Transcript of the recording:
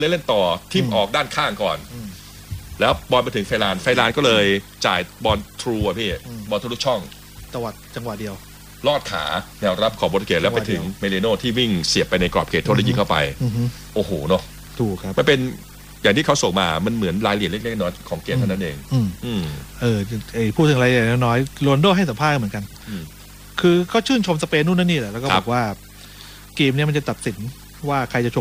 เล่นต่อทิ่มออกด้านข้างก่อนแล้วบอลไปถึงไฟลานก็เลยจ่ายบอลทรูอ่ะพี่บอลทะลุช่องจังหวะเดียวลอดขาแนวรับของโปรตุเกสแล้วไปถึงเมเลโน่ที่วิ่งเสียบไปในกรอบเขตโทษแล้วยิงเข้าไปโอ้โหเนาะถูกครับมันเป็นอย่างที่เขาส่งมามันเหมือนรายละเอียดเล็กๆน้อยๆของเกมเท่านั้นเองพูดถึงรายละเอียดน้อยโรนลโดให้สัมภาษณ์เหมือนกันคือก็ชื่นชมสเปนนู่นนั่นนี่แหละแล้วก็บอกว่าเกมนี้มันจะตัดสินว่าใครจะชก